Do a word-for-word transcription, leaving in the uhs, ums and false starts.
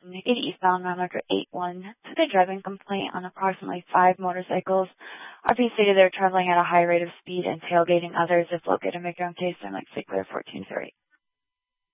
eighty eastbound, mile eight one. Took a driving complaint on approximately five motorcycles. R P stated they were traveling at a high rate of speed and tailgating others. If located, make your own case. I'm like clear fourteen three.